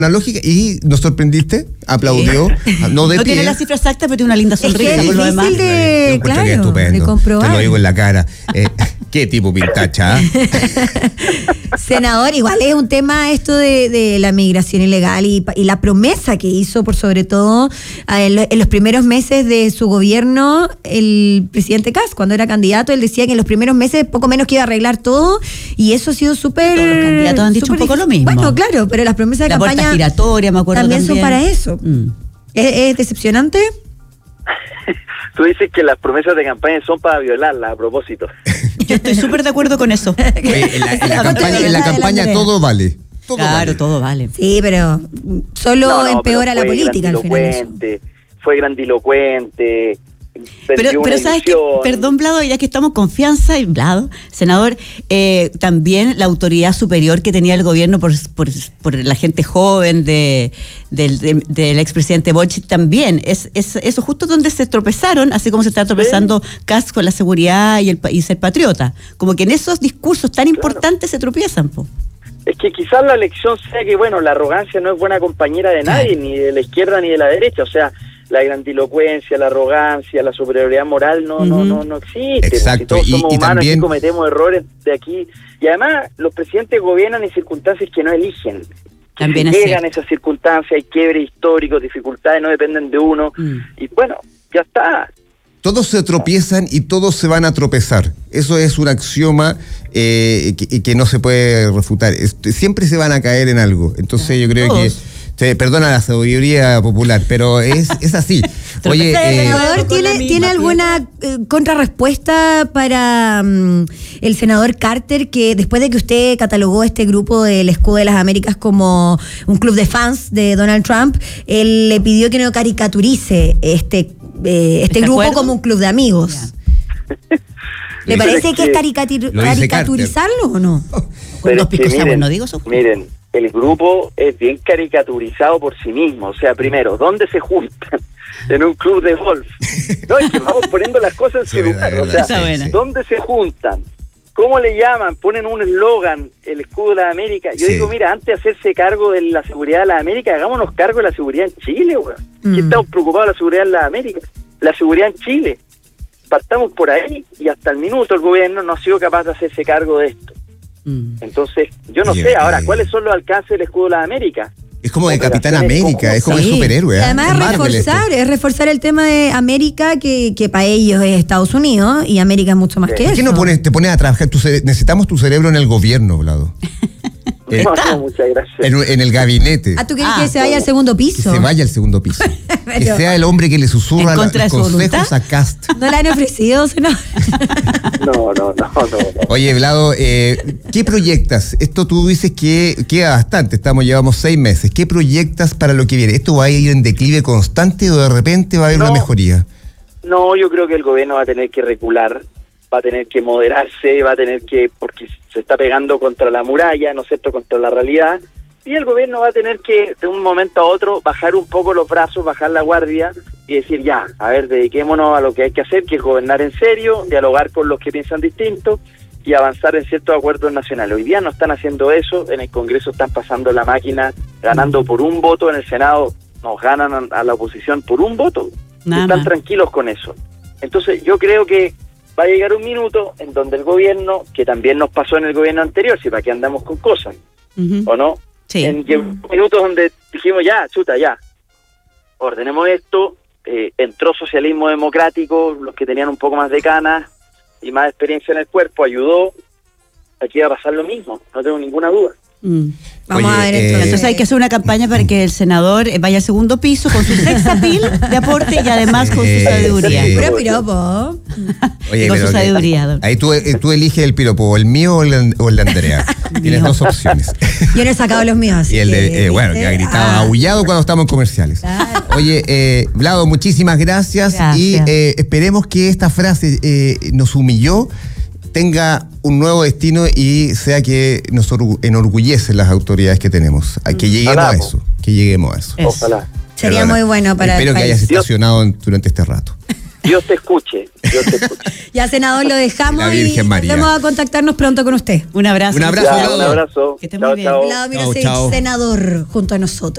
una lógica y nos sorprendiste, aplaudió, no de No pie. tiene la cifra exacta, pero tiene una linda sonrisa. Es que es por lo demás. difícil de, Encuentro que es claro, estupendo. de comprobar. Te lo digo en la cara. Qué tipo pintacha. Senador, igual es un tema esto de la migración ilegal y la promesa que hizo, por sobre todo, en los primeros meses de su gobierno, el presidente Kast, cuando era candidato, él decía que en los primeros meses poco menos que iba a arreglar todo, y eso ha sido súper... Todos los candidatos han dicho un poco lo mismo. Bueno, claro, pero las promesas de La campaña puerta giratoria, me acuerdo también son para eso. ¿Es decepcionante? Tú dices que las promesas de campaña son para violarlas, a propósito. Yo estoy súper de acuerdo con eso. Oye, en la campaña todo vale. Todo Claro, vale. todo vale. Sí, pero solo empeora la pero política al final. Eso. Fue grandilocuente. Pero sabes que, perdón, Vlado, ya que estamos confianza y Vlado, senador, también la autoridad superior que tenía el gobierno por la gente joven del expresidente Boric también, es eso justo donde se tropezaron, así como se está tropezando Kast con la seguridad y ser patriota, como que en esos discursos tan importantes se tropiezan, po. Es que quizás la lección sea que, bueno, la arrogancia no es buena compañera de nadie, ni de la izquierda ni de la derecha, o sea, la grandilocuencia, la arrogancia, la superioridad moral no existe. Exacto. Si todos somos y humanos, también y cometemos errores de aquí. Y además, los presidentes gobiernan en circunstancias que no eligen. También si llegan esas circunstancias, hay quiebres históricos, dificultades, no dependen de uno. Y bueno, ya está. todos se tropiezan y todos se van a tropezar. Eso es un axioma que no se puede refutar. Siempre se van a caer en algo. Entonces yo creo que... Perdona la sabiduría popular, pero es así. Oye, ¿el senador tiene alguna contrarrespuesta para el senador Carter, que después de que usted catalogó este grupo del Escudo de las Américas como un club de fans de Donald Trump, él le pidió que no caricaturice este grupo acuerdo? como un club de amigos? ¿Le parece que es caricaturizarlo o no? Con dos picos aguas, no digo eso. Miren, el grupo es bien caricaturizado por sí mismo. O sea, primero, ¿dónde se juntan? En un club de golf. No, es que vamos poniendo las cosas en su lugar. O sea, ¿dónde se juntan? ¿Cómo le llaman? Ponen un eslogan, el Escudo de las Américas. Yo digo, mira, antes de hacerse cargo de la seguridad de las Américas, hagámonos cargo de la seguridad en Chile, weón. ¿Qué estamos preocupados de la seguridad en las Américas? La seguridad en Chile. Partamos por ahí y hasta el minuto el gobierno no ha sido capaz de hacerse cargo de esto. Entonces, yo no sé, ahora, ¿cuáles son los alcances del Escudo de las Américas? Es como de Capitán América, es como de superhéroe. Y además es reforzar el tema de América, que para ellos es Estados Unidos, y América es mucho más que eso. ¿Por qué no te pones a trabajar? Necesitamos tu cerebro en el gobierno, Vlado. No, muchas gracias. En el gabinete. ¿Tú quieres que se vaya al segundo piso? Que se vaya al segundo piso. Que sea el hombre que le susurra los consejos a Kast. ¿No le han ofrecido, senador? No. Oye, Vlado, ¿qué proyectas? Esto tú dices que queda bastante, llevamos 6 meses. ¿Qué proyectas para lo que viene? ¿Esto va a ir en declive constante o de repente va a haber una mejoría? No, yo creo que el gobierno va a tener que recular, va a tener que moderarse, va a tener que, porque se está pegando contra la muralla, ¿no es cierto?, contra la realidad, y el gobierno va a tener que, de un momento a otro, bajar un poco los brazos, bajar la guardia y decir, ya, a ver, dediquémonos a lo que hay que hacer, que es gobernar en serio, dialogar con los que piensan distinto y avanzar en ciertos acuerdos nacionales. Hoy día no están haciendo eso, en el Congreso están pasando la máquina, ganando por un voto, en el Senado nos ganan a la oposición por un voto, están tranquilos con eso. Entonces yo creo que va a llegar un minuto en donde el gobierno, que también nos pasó en el gobierno anterior, si para qué andamos con cosas, ¿o no? Sí. En minutos donde dijimos, ya, ordenemos esto, entró socialismo democrático, los que tenían un poco más de canas y más experiencia en el cuerpo, ayudó, aquí va a pasar lo mismo, no tengo ninguna duda. Vamos a ver entonces hay que hacer una campaña para que el senador vaya al segundo piso con su sex appeal de aporte y además con su sabiduría. Puro piropo. Oye, con su sabiduría. Ahí tú eliges el piropo, o el mío o el de Andrea. Tienes 2 opciones. Yo no he sacado los míos. Y el de, que ha gritado, aullado cuando estamos en comerciales. Claro. Oye, Vlado, muchísimas gracias. Y esperemos que esta frase nos humilló, tenga un nuevo destino y sea que nos enorgullece las autoridades que tenemos. Que lleguemos a eso. Ojalá. Sería muy bueno para Espero el país. que hayas estacionado durante este rato. Dios te escuche. Ya, senador, lo dejamos La Virgen y María. vamos a contactarnos pronto con usted. Un abrazo. Un abrazo. Un abrazo. Que esté muy bien. Vladimir Osich, senador, junto a nosotros.